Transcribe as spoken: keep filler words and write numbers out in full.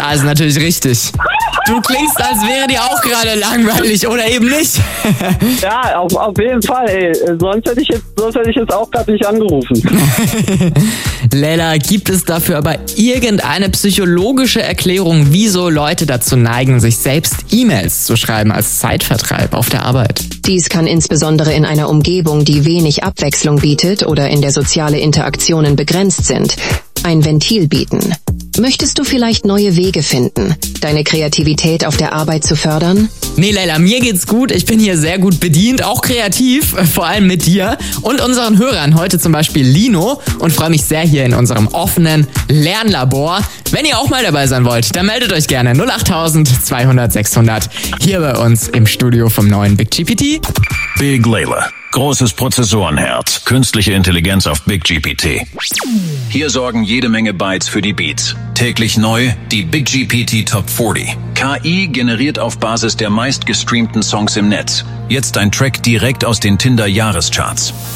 Ja, ist natürlich richtig. Du klingst, als wäre dir auch gerade langweilig, oder eben nicht? Ja, auf, auf jeden Fall, ey. Sonst hätte ich jetzt, sonst hätte ich jetzt auch gerade nicht angerufen. Leila, gibt es dafür aber irgendeine psychologische Erklärung, wieso Leute dazu neigen, sich selbst E-Mails zu schreiben als Zeitvertreib auf der Arbeit? Dies kann insbesondere in einer Umgebung, die wenig Abwechslung bietet oder in der soziale Interaktionen begrenzt sind, ein Ventil bieten. Möchtest du vielleicht neue Wege finden, deine Kreativität auf der Arbeit zu fördern? Nee, Leila, mir geht's gut. Ich bin hier sehr gut bedient, auch kreativ, vor allem mit dir und unseren Hörern, heute zum Beispiel Lino, und freue mich sehr hier in unserem offenen Lernlabor. Wenn ihr auch mal dabei sein wollt, dann meldet euch gerne null acht zweihundert sechshundert hier bei uns im Studio vom neuen Big G P T. Big Leila. Großes Prozessorenherz. Künstliche Intelligenz auf Big G P T. Hier sorgen jede Menge Bytes für die Beats. Täglich neu die Big G P T Top vierzig. K I generiert auf Basis der meistgestreamten Songs im Netz. Jetzt ein Track direkt aus den Tinder-Jahrescharts.